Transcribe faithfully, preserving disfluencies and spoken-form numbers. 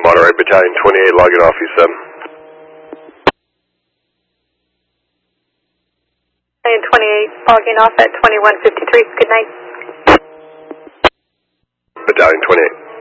Monterey, Battalion twenty-eight, logging off E seven. Battalion twenty-eight, logging off at twenty-one fifty-three. Good night. Battalion twenty-eight.